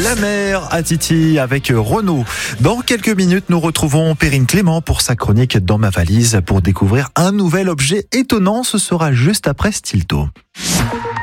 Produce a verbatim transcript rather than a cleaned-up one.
la mer à Titi avec Renaud. Dans quelques minutes, nous retrouvons Perrine Clément pour sa chronique Dans ma valise pour découvrir un nouvel objet étonnant. Ce sera juste après Stilto.